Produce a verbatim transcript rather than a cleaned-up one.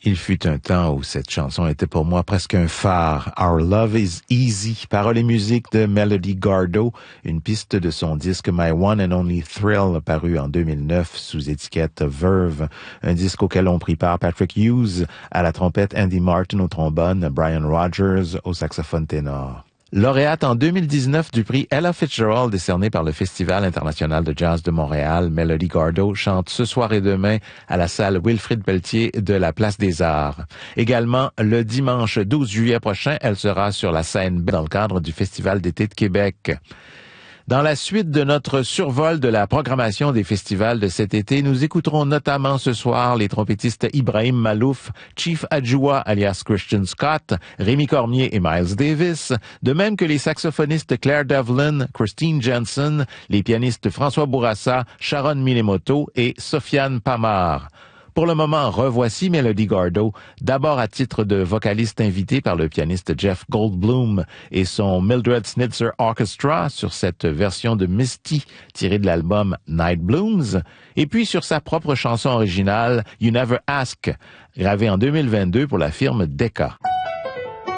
Il fut un temps où cette chanson était pour moi presque un phare. Our Love is Easy, paroles et musique de Melody Gardot, une piste de son disque My One and Only Thrill, paru en deux mille neuf sous étiquette Verve, un disque auquel ont pris part Patrick Hughes à la trompette, Andy Martin au trombone, Brian Rogers au saxophone ténor. Lauréate en deux mille dix-neuf du prix Ella Fitzgerald décerné par le Festival international de jazz de Montréal, Melody Gardot chante ce soir et demain à la salle Wilfrid Pelletier de la Place des Arts. Également, le dimanche douze juillet prochain, elle sera sur la scène dans le cadre du Festival d'été de Québec. Dans la suite de notre survol de la programmation des festivals de cet été, nous écouterons notamment ce soir les trompettistes Ibrahim Malouf, Chief Adjoua alias Christian Scott, Rémi Cormier et Miles Davis, de même que les saxophonistes Claire Devlin, Christine Jensen, les pianistes François Bourassa, Sharon Minemoto et Sofiane Pamar. Pour le moment, revoici Melody Gardot, d'abord à titre de vocaliste invité par le pianiste Jeff Goldblum et son Mildred Snitzer Orchestra sur cette version de Misty tirée de l'album Night Blooms, et puis sur sa propre chanson originale You Never Ask, gravée en deux mille vingt-deux pour la firme Decca.